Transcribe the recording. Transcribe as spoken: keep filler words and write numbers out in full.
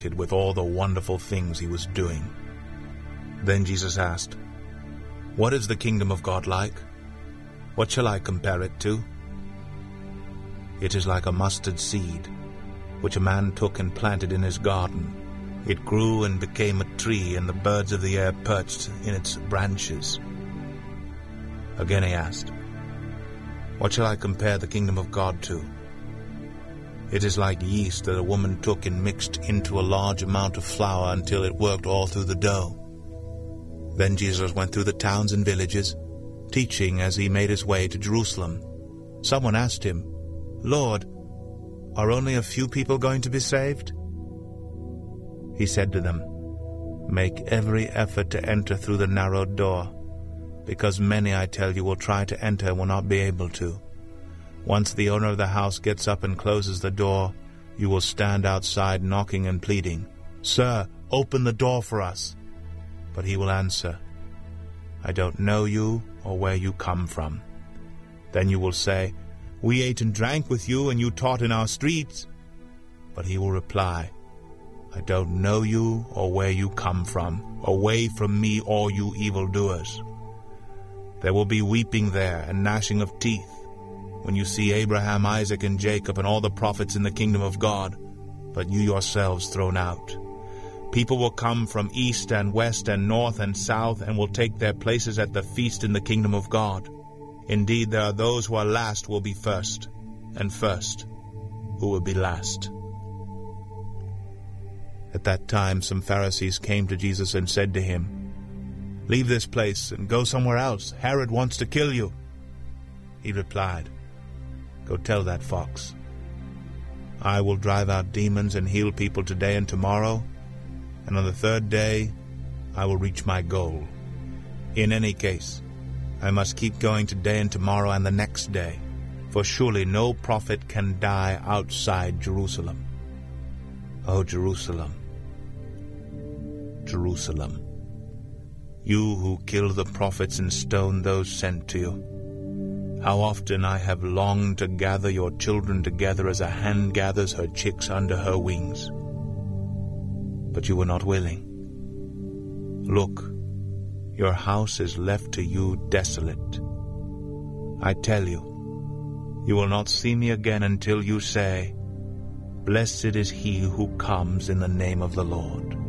with all the wonderful things he was doing. Then Jesus asked, "What is the kingdom of God like? What shall I compare it to? It is like a mustard seed, which a man took and planted in his garden. It grew and became a tree, and the birds of the air perched in its branches." Again he asked, "What shall I compare the kingdom of God to? It is like yeast that a woman took and mixed into a large amount of flour until it worked all through the dough." Then Jesus went through the towns and villages, teaching as he made his way to Jerusalem. Someone asked him, "Lord, are only a few people going to be saved?" He said to them, "Make every effort to enter through the narrow door, because many, I tell you, will try to enter and will not be able to. Once the owner of the house gets up and closes the door, you will stand outside knocking and pleading, 'Sir, open the door for us.' But he will answer, 'I don't know you or where you come from.' Then you will say, 'We ate and drank with you, and you taught in our streets.' But he will reply, 'I don't know you or where you come from. Away from me, all you evildoers.' There will be weeping there and gnashing of teeth when you see Abraham, Isaac, and Jacob and all the prophets in the kingdom of God, but you yourselves thrown out. People will come from east and west and north and south and will take their places at the feast in the kingdom of God. Indeed, there are those who are last will be first, and first who will be last." At that time some Pharisees came to Jesus and said to him, "Leave this place and go somewhere else. Herod wants to kill you." He replied, "Go tell that fox. I will drive out demons and heal people today and tomorrow, and on the third day I will reach my goal. In any case, I must keep going today and tomorrow and the next day, for surely no prophet can die outside Jerusalem. O Jerusalem, Jerusalem, you who kill the prophets and stone those sent to you. How often I have longed to gather your children together as a hen gathers her chicks under her wings. But you were not willing. Look, your house is left to you desolate. I tell you, you will not see me again until you say, 'Blessed is he who comes in the name of the Lord.'"